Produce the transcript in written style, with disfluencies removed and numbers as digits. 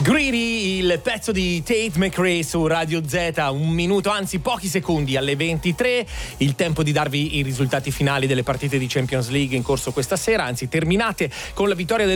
Greedy, il pezzo di Tate McRae su Radio Z, un minuto, anzi pochi secondi alle 23, il tempo di darvi i risultati finali delle partite di Champions League in corso questa sera, anzi terminate con la vittoria del